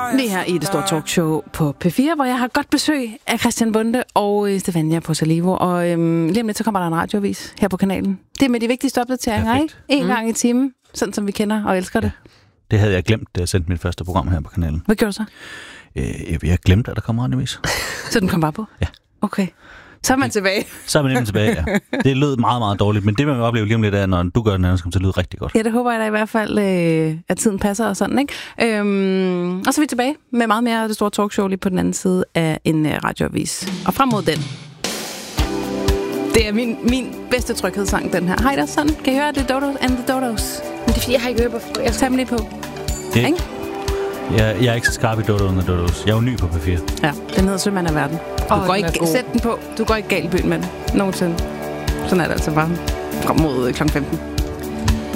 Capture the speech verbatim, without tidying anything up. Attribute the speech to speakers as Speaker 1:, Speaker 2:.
Speaker 1: Det her i det store talkshow på P fire, hvor jeg har godt besøg af Christian Bonde og Stefania Potalivo. Og øhm, lige om lidt, så kommer der en radioavis her på kanalen. Det er med de vigtigste opdateringer, Perfekt. ikke? En mm. gang i timen, sådan som vi kender og elsker det.
Speaker 2: Ja. Det havde jeg glemt, da jeg sendte mit første program her på kanalen.
Speaker 1: Hvad gjorde du så?
Speaker 2: Øh, jeg glemte, at der kom radioavis.
Speaker 1: Så den kom bare på?
Speaker 2: Ja. Okay.
Speaker 1: Så er man tilbage.
Speaker 2: Så er man nemlig tilbage, ja. Det lød meget, meget dårligt, men det vil man opleve lige om lidt af, når du gør den anden, så kommer det til at lyde rigtig godt.
Speaker 1: Ja, det håber jeg da i hvert fald, øh, at tiden passer og sådan, ikke? Øhm, og så er vi tilbage med meget mere af det store talkshow lige på den anden side af en øh, radioavis. Og frem mod den. Det er min, min bedste tryghedssang, den her. Hej der, sådan. Kan I høre det? Dodos and the Dodos. Men det er fordi, jeg har ikke hørt på. Jeg tager dem lige på.
Speaker 2: Det, ikke? Jeg, jeg er ikke så skarp i Dodo and the Dodos. Jeg er jo ny på P fire.
Speaker 1: Ja, den hedder Sømand af verden. Du oh, går ikke, sæt den på. Du går ikke galt i byen med den. Nogensinde. Sådan er det altså bare frem mod klokken femten.